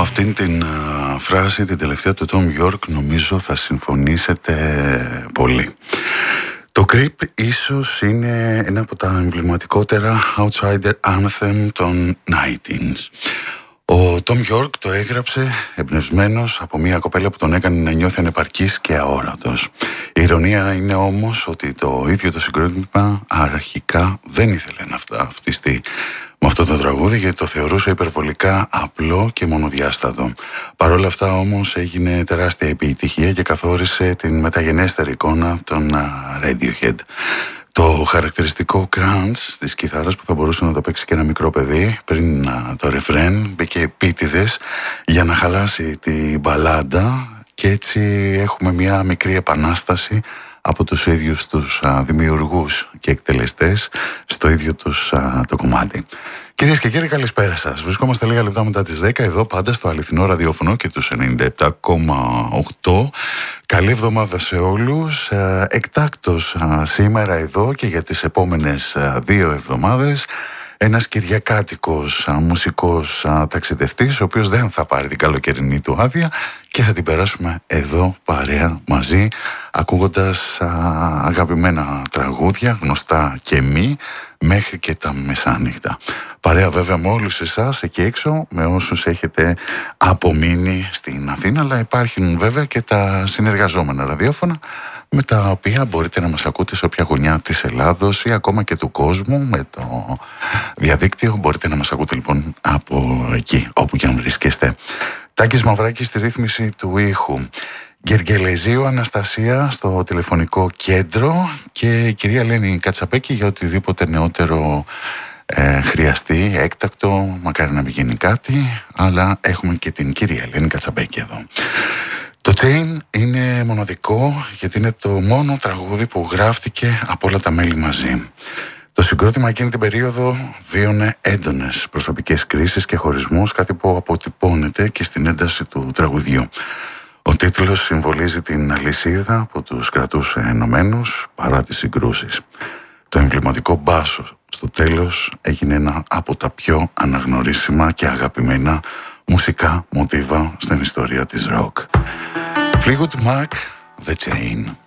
αυτήν την φράση, την τελευταία του Tom York, νομίζω θα συμφωνήσετε πολύ. Το Creep ίσως είναι ένα από τα εμβληματικότερα outsider anthem των 90s. Ο Tom York το έγραψε εμπνευσμένος από μια κοπέλα που τον έκανε να νιώθει ανεπαρκής και αόρατος. Η ηρωνία είναι όμως ότι το ίδιο το συγκρότημα αρχικά δεν ήθελε να ταυτιστεί με αυτό το τραγούδι, γιατί το θεωρούσε υπερβολικά απλό και μονοδιάστατο. Παρ' όλα αυτά όμως έγινε τεράστια επιτυχία και καθόρισε την μεταγενέστερη εικόνα των Radiohead. Το χαρακτηριστικό crunch της κιθάρας που θα μπορούσε να το παίξει και ένα μικρό παιδί πριν το ρεφρέν μπήκε επίτηδες για να χαλάσει την μπαλάντα και έτσι έχουμε μια μικρή επανάσταση από τους ίδιους τους δημιουργούς και εκτελεστές στο ίδιο τους το κομμάτι. Κυρίες και κύριοι, καλησπέρα σας. Βρισκόμαστε λίγα λεπτά μετά τις 10 εδώ πάντα στο αληθινό ραδιόφωνο και τους 97,8. Καλή εβδομάδα σε όλους. Εκτάκτος σήμερα εδώ και για τις επόμενες 2 εβδομάδες ένας κυριακάτικος μουσικός ταξιδευτής, ο οποίος δεν θα πάρει την καλοκαιρινή του άδεια και θα την περάσουμε εδώ παρέα μαζί, ακούγοντας αγαπημένα τραγούδια, γνωστά και μη, μέχρι και τα μεσάνυχτα. Παρέα βέβαια με όλους εσάς εκεί έξω, με όσους έχετε απομείνει στην Αθήνα, αλλά υπάρχουν βέβαια και τα συνεργαζόμενα ραδιόφωνα, με τα οποία μπορείτε να μας ακούτε σε όποια γωνιά της Ελλάδος ή ακόμα και του κόσμου με το διαδίκτυο. Μπορείτε να μας ακούτε λοιπόν από εκεί, όπου και αν βρίσκεστε. Τάκης Μαυράκης στη ρύθμιση του ήχου. Γεργελεζίου Αναστασία στο τηλεφωνικό κέντρο και η κυρία Ελένη Κατσαπέκη για οτιδήποτε νεότερο χρειαστεί, έκτακτο, μακάρι να μην γίνει κάτι, αλλά έχουμε και την κυρία Ελένη Κατσαπέκη εδώ. Το Chain είναι μοναδικό γιατί είναι το μόνο τραγούδι που γράφτηκε από όλα τα μέλη μαζί. Το συγκρότημα εκείνη την περίοδο βίωνε έντονες προσωπικές κρίσεις και χωρισμούς, κάτι που αποτυπώνεται και στην ένταση του τραγουδιού. Ο τίτλος συμβολίζει την αλυσίδα που τους κρατούσε ενωμένους παρά τις συγκρούσεις. Το εμβληματικό μπάσο στο τέλος έγινε ένα από τα πιο αναγνωρίσιμα και αγαπημένα μουσικά μοτίβα στην ιστορία της rock. Fleetwood Mac, The Chain.